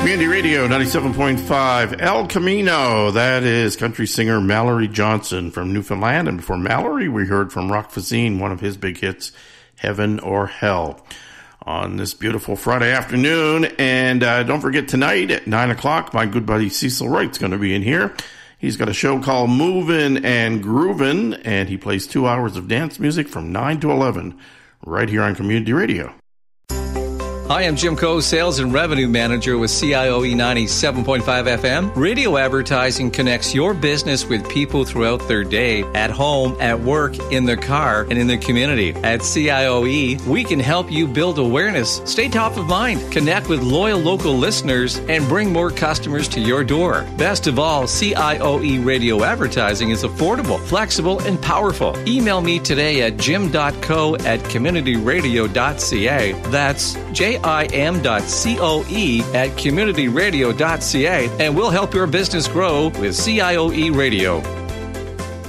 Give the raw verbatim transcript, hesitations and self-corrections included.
Community Radio ninety-seven point five, El Camino. That is country singer Mallory Johnson from Newfoundland. And before Mallory, we heard from Rock Voisine, one of his big hits, Heaven or Hell, on this beautiful Friday afternoon. And uh, don't forget, tonight at nine o'clock, my good buddy Cecil Wright's going to be in here. He's got a show called Movin' and Groovin', and he plays two hours of dance music from nine to eleven right here on Community Radio. Hi, I'm Jim Coe, Sales and Revenue Manager with C I O E ninety-seven point five F M. Radio advertising connects your business with people throughout their day, at home, at work, in their car, and in the community. At C I O E, we can help you build awareness, stay top of mind, connect with loyal local listeners, and bring more customers to your door. Best of all, C I O E radio advertising is affordable, flexible, and powerful. Email me today at jim.co at communityradio.ca. That's J I M dot C O E at communityradio.ca, and we'll help your business grow with C I O E Radio.